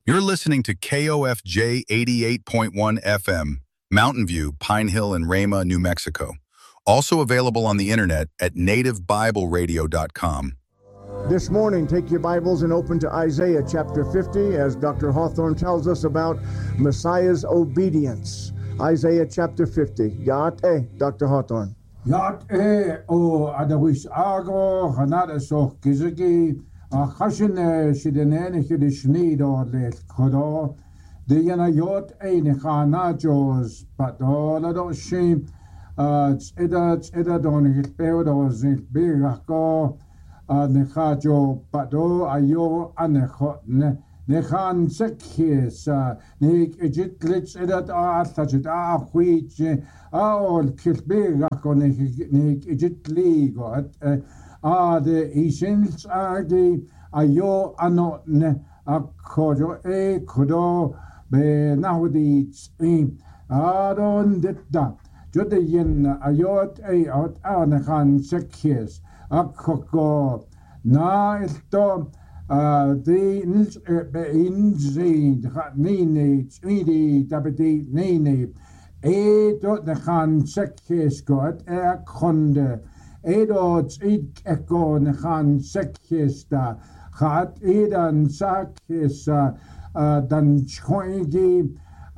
You're listening to KOFJ 88.1 FM, Mountain View, Pine Hill, and Rama, New Mexico. Also available on the internet at nativebibleradio.com. This morning, take your Bibles and open to Isaiah chapter 50 as Dr. Hawthorne tells us about Messiah's obedience. Isaiah chapter 50. Yaat Dr. Hawthorne. Yaat o adawish ago hanada so kizigi khashin shidenen khidishni do le khodo de yana yot ne khana jos patola do shim eda don hilpeo do zil birako ne khajo pato ayo anekho ne khan sekhes ne ejitlits edat athajit akhwich all kilbirako ne ejitligo de isins agi ayo ano ne akhojo kodo be nahudi adon ditta jodeyin ayot out an khan sekhes akoko na ilto de inzid nini tsidi tabeti nini dot de khan sekhes got konde dot eko ne khan sekhes da gaat edan sakhes dan choigi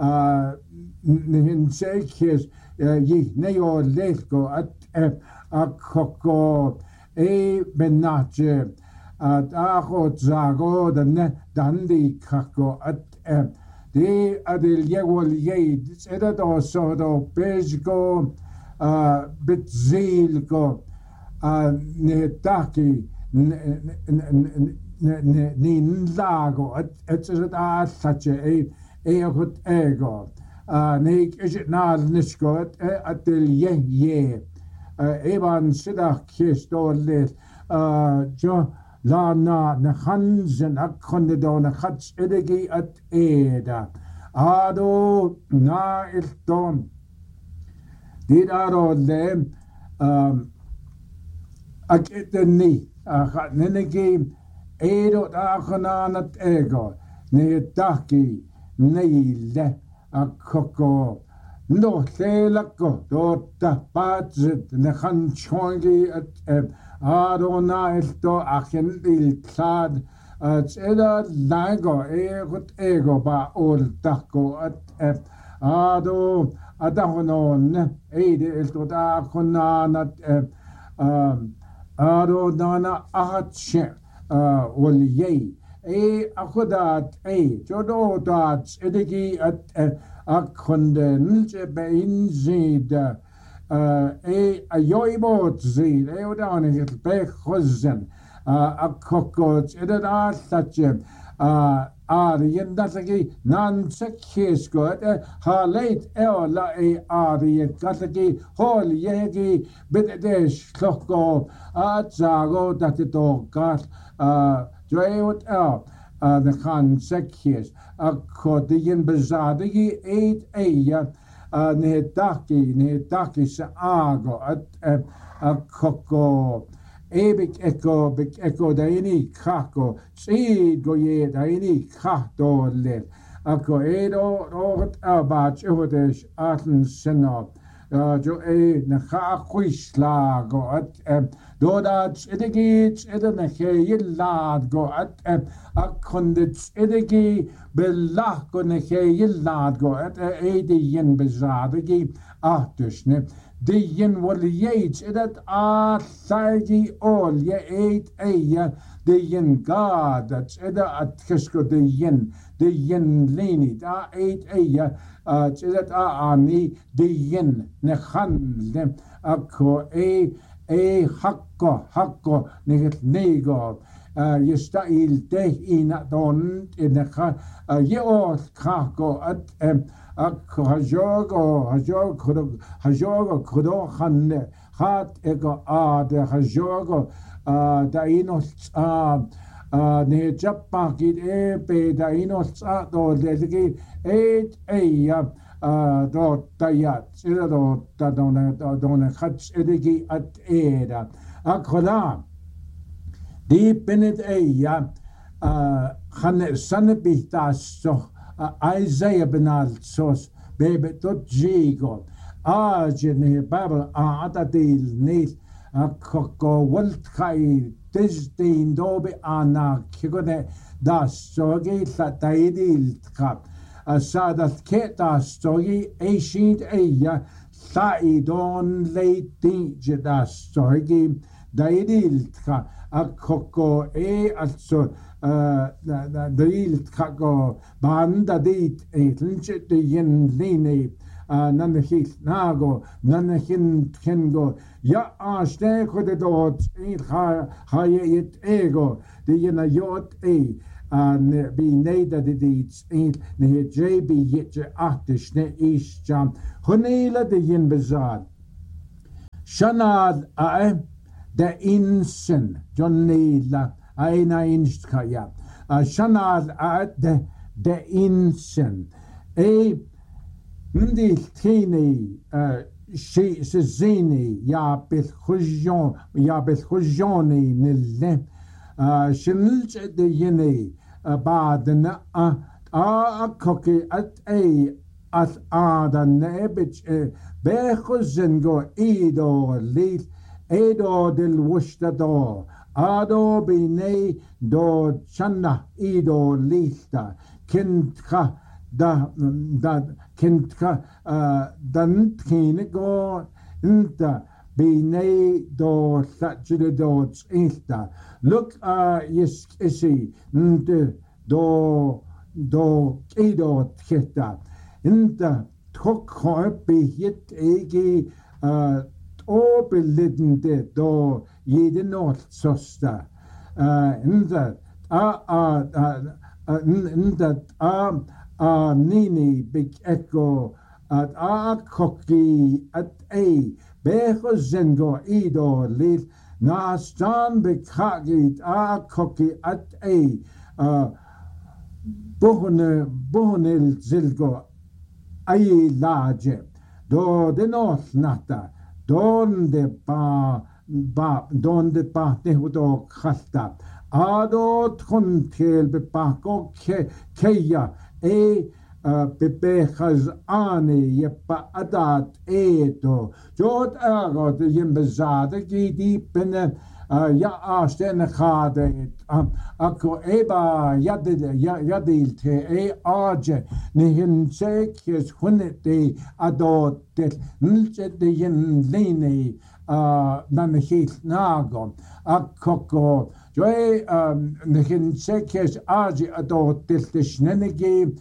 nin sekhes yi neo leko akoko benache ako zago dandi kako de adil yewol yed edato sodo pejgo bitzilgo ne taki ne lago et sache gut ego ne is na nisko adil ye evan sidach kistole jo la na khanzen akonde don khats edegi at eda ado na ilton did aro le aketni khatnegi edo akhanat ego ne taki neile akoko no lelako do tapazit ne khan chongi at Adona elto achen il tlad eda lago gut ego ba ol tako at ado adahonon ede elto da konanat ado dana ahatche ol ye akhodat jodo dat edegi at akhonden beinzid ayoibot zid eodan it bekhzen akokot edad sache yendasagi nan sekhes got ha late la gatagi hol yegi bedesh klokko zago dat to gat joyot the khan sekhes akodiyen bezadagi ne taki sa ago at koko big echo daini kako seed go ye daini kato le ako edo rogot abach ehodesh atn senop jo na khakhuisla go at dodats edegits edene yillad go at akondits edegi bellah go ne yillad go at yen bezadegi atishne de yen wal yage edat athagi all ye de yen god that's eda at kisko de yen leni da edat ani de yen ne khan dem akko hakko neget nego yestail de ina don in ye os kako at hajogo kodo khanne hat ego de hajogo da inos ne jappa kid pe da inos do de do tayat do don khats edegi at eda akhoda deep in it Chan sanabita so Isaiah benal sos bebe tot jigo. Jene Bible atadil nil koko walt kai tisdin dobe ana kigone das sogi taidil kap. Sadat keta stogi ancient eya sai don late das stogi daidil ka akoko also daidil kako banda dit linche de yen line nanahil nago nanahin kengo ya ashte kode dot in haye it ego de yen yot be neder de dit in ne jb yitje achtisch ne is jam honela de yen bezad shanad de insen jonnela aina instkaya shanad de insen Ndi tini she zini ya bilkhujoni nille shinilch de yini badna koki at the nebich bechuzengo ido lit edo del wushtado ado bine do channa ido lita kintka da kintka dan kinigo inta bine do satchide do insta look yes isi do ido tketa inta tok be hit egi o belidende do jede not sosta inta nini big echo at koki at becho zengo ido lit na stan bekagit koki at bohonel zilgo laje do de north nata don de ba de hudo khasta ado tkontel be bako keya bebechas ani yepa adat eto jod agot yim bezade gidi bene ya ashten khade ako eba yadil te aje nihin sekes hunete adot nilche de yin lene nanhit nagon akoko joy nihin sekes aje adot tiltishnenegi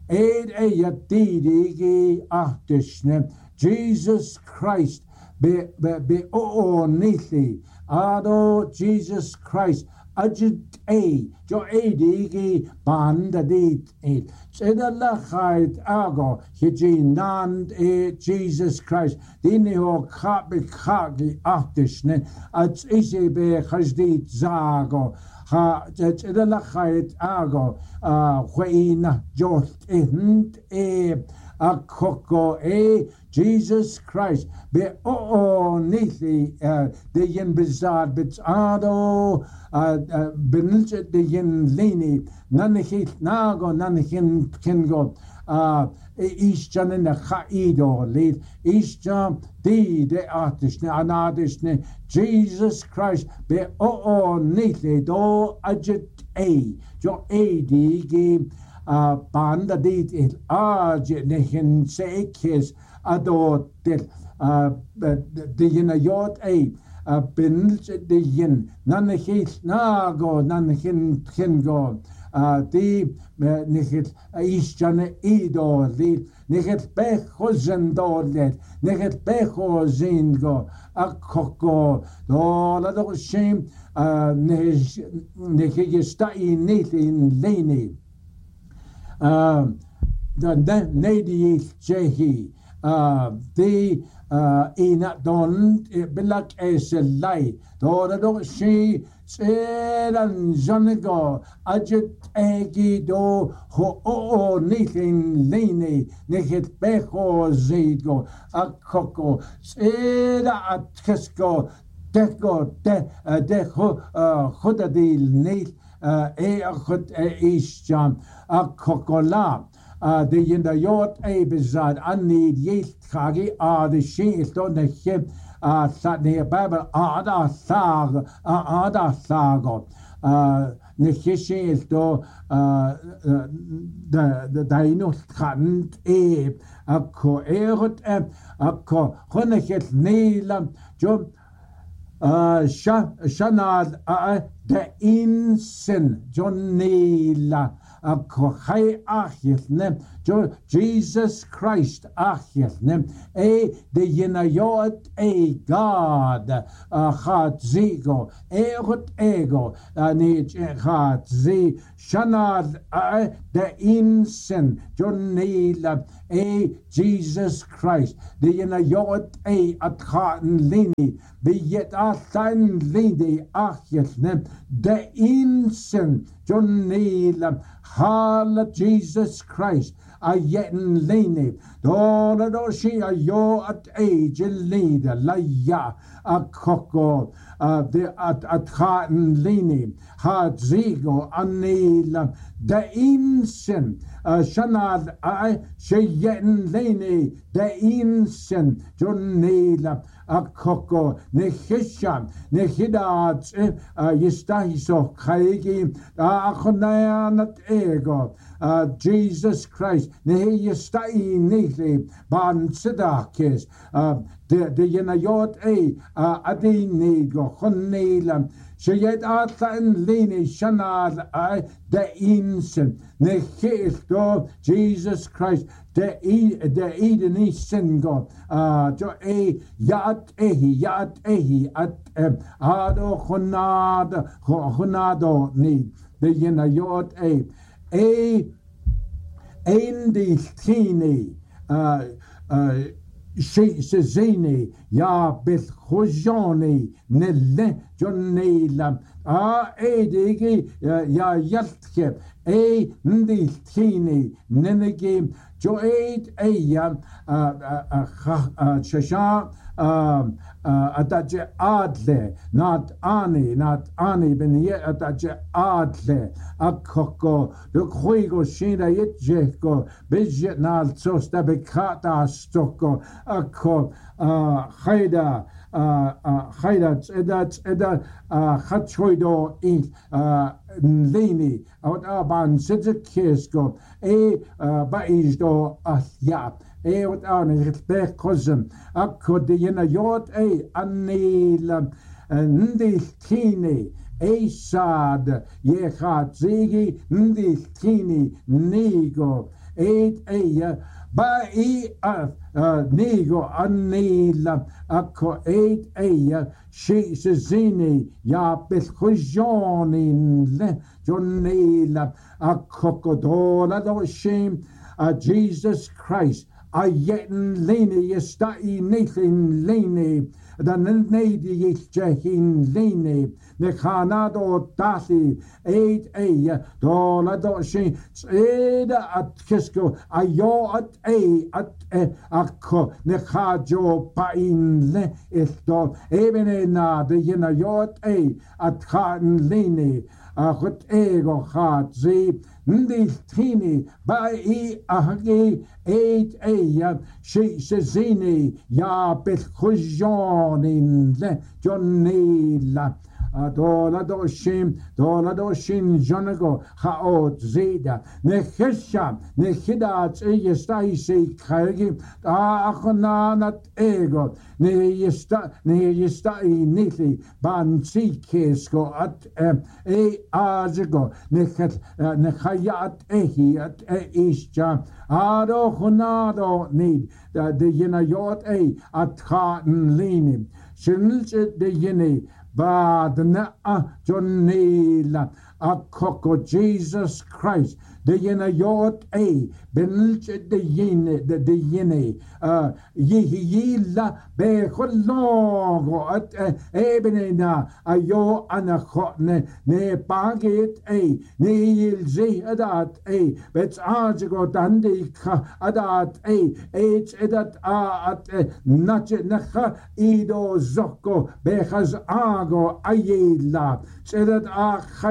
yatidigi ahtishne Jesus Christ be nithi ado Jesus Christ ajit jo digi banda dit sedalla khait ago hiji nand Jesus Christ dini ho khagi ahtishne at isi be khajdit zago ha sedalla khait ago khweina jolt akoko Jesus Christ be nithi de yen bizarre bits ado benilche de yen lini nanhit nago nanhin kengo ishjan in khaido lid ishjan de artishne anadishne Jesus Christ be nithi do ajit jo digi banda dit il nehin sekes adot de yin yot benilch de yin nanhit nago nanhin kengo di nihit ishjane ido di nihit becho zendolet nihit becho zingo akoko do la do shame nihit stai nit in leni the nadi jehi the ina don belak eselai do do she selan janigo ajit egi do ho nithin lini nihit becho zigo akoko sela atkesko deko de khudadil nit achot ishjam akokola de yindayot bezad anid yiltkagi the shield on the ship sat near Babel ada sago Nehishe do the Dino Kant Ako Erot Ako Honeket Nelam Job Shanad the Insin John Nela Ako Hai Achilnem Jesus Christ Achilnem de Yenayot God Hat Zigo Erot Ego Nich Hat Z Shanad the Insin John Nela Jesus Christ de Yenayot at Haten Lini be yet Athan Lady Achilnem the Insin John Nela Hala Jesus Christ a yetten lene dora doshi a yo at age leader la ya a koko the at haten lene hat zigo anila the insen shanad I she yetten lene the insen jonela a koko ne hisham ne hidat yistahiso kaigi a khonayanat ego Jesus Christ ne yistai nili ban sidakis de yenayot adini go khonnelam sheyet atlan lini shanad de insen ne histo Jesus Christ de edeni singo jo yat ehi at ado khonado ni de yenayot Endi tini Shezini ya beth khojani nelle jonnelam edigi ya yaltke ndi tini nenegi jo ya shasha ataje adle not ani ben ye ataje adle akoko de khoigo shinda yetjeko bejet nal sosta bekata stoko akko khayda eda khachoido in lini out aban sitzekesko baizdo asyap wat aan het bergkozem akko de yenayot anil ndi tini sad ye gaat zegi ndi tini nego ba nego anil akko she zini ya belkhojani le jonela akko kodola do shame Jesus Christ a yetten lene yestai nethin lene dan nedi yitjehin lene ne khanado tasi dola do shin eda at kisko ayo at akko ne khajo pain le esto ebenena de yenayot at khan lene gut ego khat ze ndi tini ba ahge ya she zini ya beth khojani le jonela dola do shim jonago haot zeda ne khisham ne khidat yestai se khaygi akhnanat ego ne yestai niti ban sikesko at azgo ne khayat at isja ado khonado need de yenayot at khaten linim shinilch de yene Bad na jonela akoko Jesus Christ de yenayot benilch de yene yihila be khologo at ebenena ayo anakhotne ne paget ne yilzi adat bet ajigo dandi adat edat at nache nakha ido zoko bechaz ago ayela sedat khayda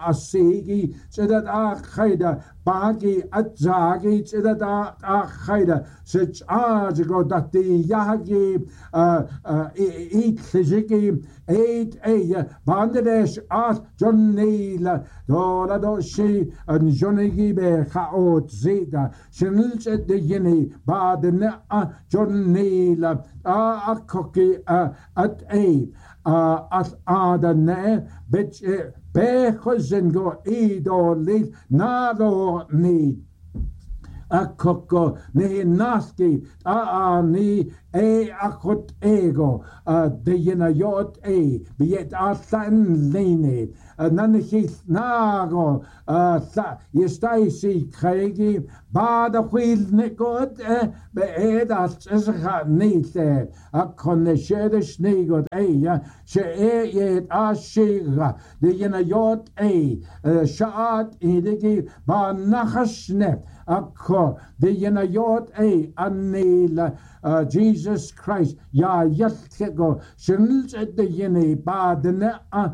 asigi sedat akhaida bagi atzagi sedat akhaida sech ajigo dati yagi eat lejiki eight bandesh at Johnila dola doshi and Johnny be chaot zeta shenils at the yeni badene Johnila akoki at at adane bitch bechozengo ido lit nado ni akoko ne naski ni akot ego de yenayot biet atan lene nanchis nago yestaisi kregi bada khil nekot be edat ezha nite akone shede snegot ja she yet ashiga de yenayot shaat idegi ba nachshne akko de yenayot anil Jesus Christ ya yaltego shinls at the yeni badne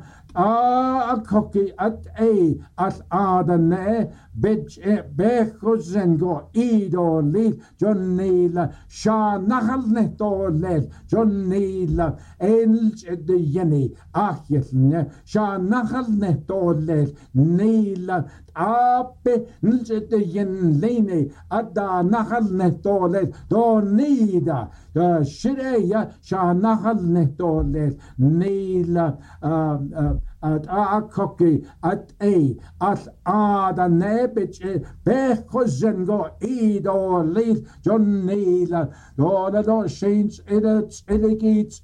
akoki at adane bechozengo ido li Johnila sha nachalne tolel Johnila els at the yeni achjetne sha nachalne tolel nila ape nils at the yen lene ada nachalne tolel do nida shireya sha nachalne tolel nila at akoki at ada nebich bechozengo ido li Johnila do saints edits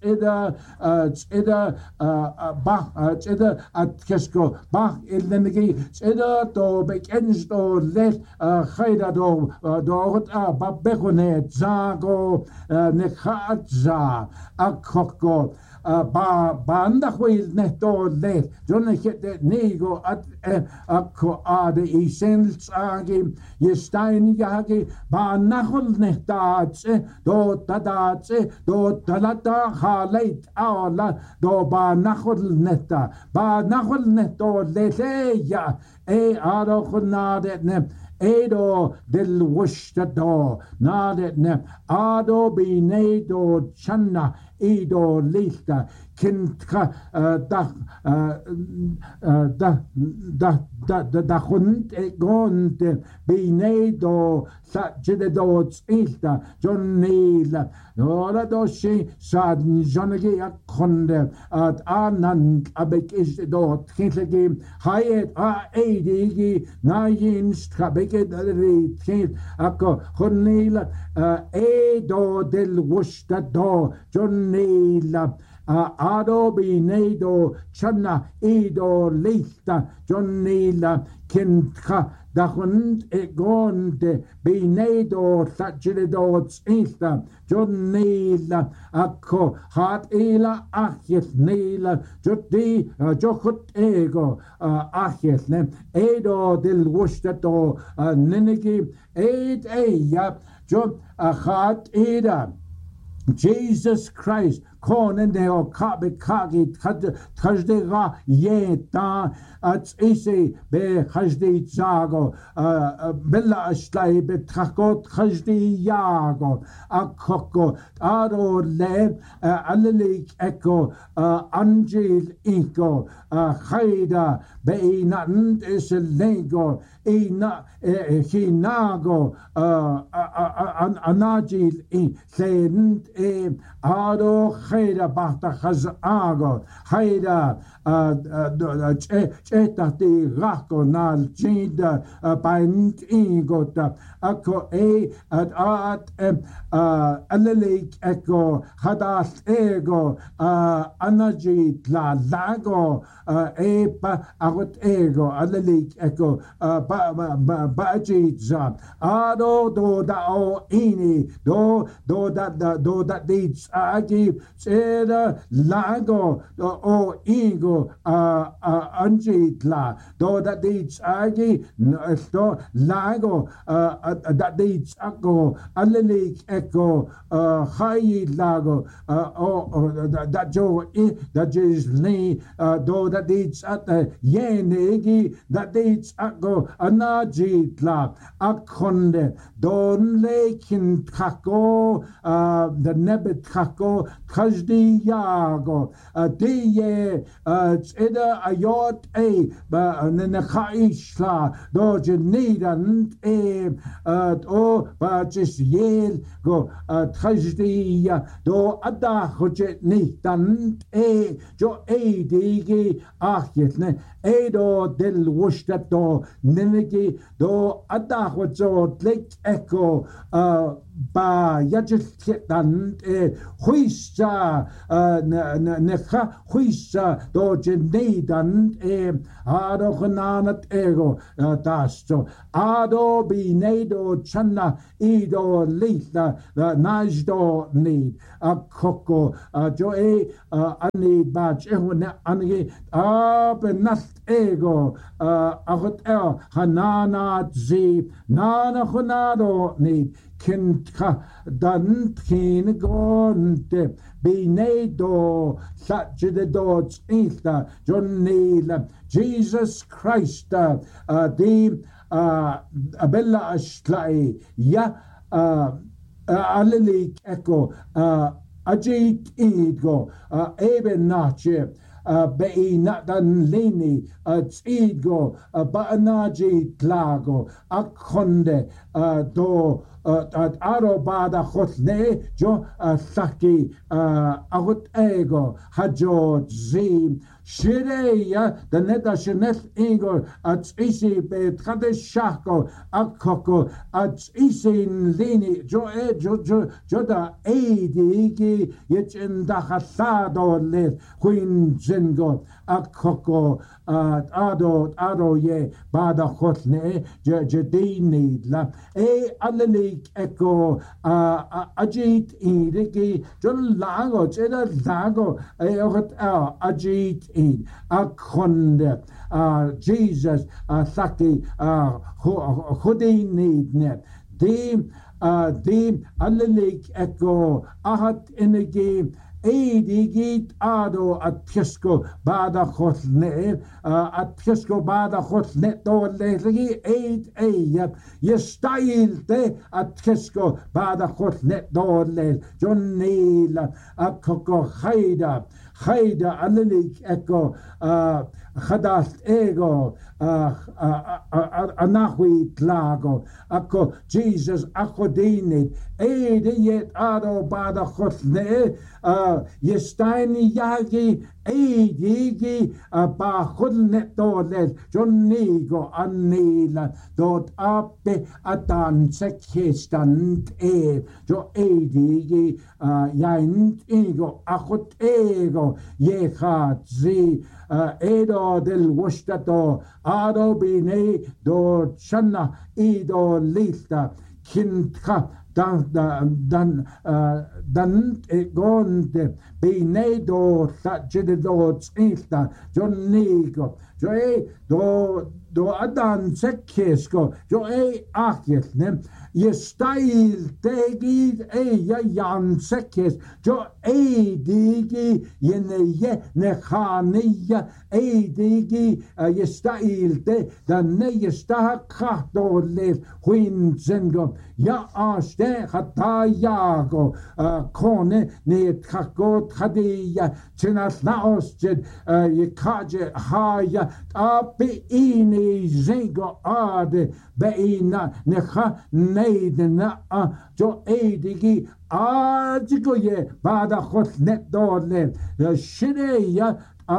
bach at kesko bach illenigi do bekens do let khayda do babekone zago nekhatza akoko banda khwil neto let jonne het nego at akko ade isens agi yestein yagi ba nachol netats do tadats do talata khalait ala do ba nachol neta ba nachol neto let ya aro khnadet ne Edo del Wushtado, Nadet ne, Ado Binedo Channa, Edo Lista, Kintka, da Hund Egonte, Binedo, Sajedots Ilta, John Neil, Nora Doshi, Sad Jonagi Akonde, at Anand Abek is the dot, Kintlegi, Hayet Aidigi, Nayin Strabek. Ako Honila Edo del Wushtado Johnila Ado Binedo Channa Edo Lista Johnila Kintka Dachund Egonde Binedo Sajidots Insta Johnila Ako Hat Ela Achis Nila Joti Jokut Ego Achis Ne Edo del Wushtado Ninigi Eid Eya Jot Achat Eda Jesus Christ Konendeo Kabekagi Tajdega Yeta at Ise Be Hajdi Zago Bella Ashlai Betrakot Hajdi Yago Akoko Ado Le Alelik Echo Angel Iko Haida Be Nant is a Lego Ina Hinago Anagil in Send Ado Haida Bata Hazago Haida Chetati Rako Nal Jida Paint Ingota Ako at Alelik Echo Hadas Ego Anajit La Lago Epa Agot Ego Alelik Echo Bajit Zan Ado do da o ini do that deeds agi tseda lago o ego anjitla do that deeds agi do lago that deeds ako alelik eko hai lago that jo that is ni do that deeds at yenegi that deeds ako anajitla akonde don lekin kako the nebet kako każdy jago die tseda ayot nechaishla do jenidan o bachis yel go każdy do adachoje nitan jo digi achetne do del wushtato nenegi do adachojo lek echo ba yajtan huisha necha huisha do jenidan ado khanat ego dasto ado binedo channa ido lita najdo need a koko jo ani bach ehuna ani benat ego agot hanana zi nana khunado need kinka dan kin gonte binedo sajde dots insta jonila Jesus Christ di abella ashlai ya alelik eko ajit idgo eben nache bei natan lini idgo baanaji tlago akonde do aro bada khotne jo saki agut ego hajo zim shireya the neta shnet ego at isi be khade shako akoko at isin lini jo da digi yechin da khasado le queen zingo akoko ado ye bada khotne jedini la alali eko ajit idiki jol lago cheda lago ajit id akonde Jesus saki khudini net dim alalik eko ahat inegi digit ado at piesco bada khotne at piesco bada khotne do legi ye style te at piesco bada khotne do le jonila akoko khaida alalik eko khadast ego anahui tlago ako Jesus akodinit yet ado bada khotne yestaini yagi digi ba khudne tole jonnigo annila dot appe atan sekhistan jo digi yain ego akhot ego ye khatzi edo del wushtato ado bine do channa ido lista kintka dan egonde binedo sajdo tsinta jonnigo do adan sekkesko jo akjetne je style tegid ja jan sekkes jo digi ye ne khaniya digi je style te dan ne je sta khado le huin zengo ja aste khata yago kone ne khako khadiya chinas naos jed ye kaje haya api ini zengo ade beina ne kha neidna jo digi ajiko ye bada khot net dole shireya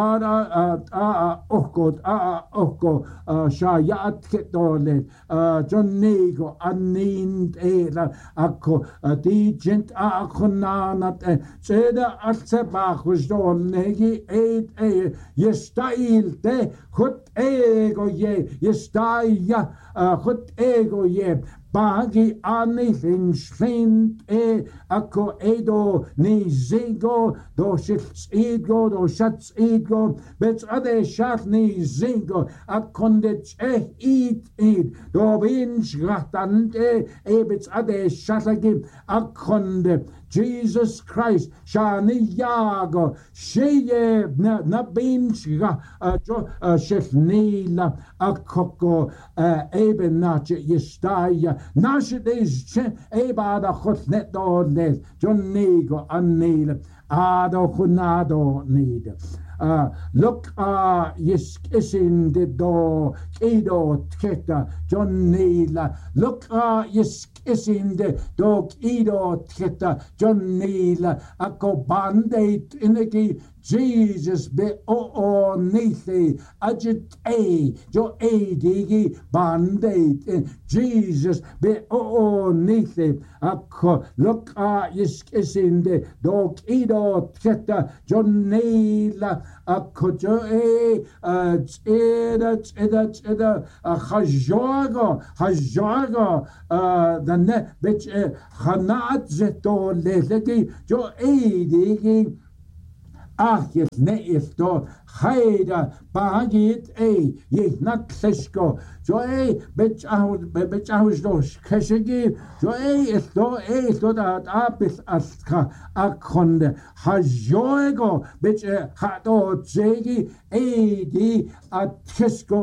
okko shayat ketole jonnego anin era akko di gent akhonanat seda atse bakhusdol negi ye style te khut ego ye style khut ego ye bagi anything slint ako edo ni zigo do shits ego do shats ego bet ade shat ni zigo akonde eat do binch ratante bet ade shatagi akonde Jesus Christ shani yago sheye na binch shefnila akoko eben nache yestaya nashe is eba da khotnet do les jonigo anil ado khunado need look yiskisin de do kido tketa jonila look yiskisin de do kido tketa jonila ako bandate ineki Jesus be o nithi agit jo digi bandate Jesus be o nithi ako look yiskisin de do kido tketa jonila ako jo hajago the ne bit hanat zeto lelegi jo digi Ach, ne if do haida bagit ye not klesko so bet ahus dos keshigi so if do that apis aska akonde hajoego bet hato zegi di at kesko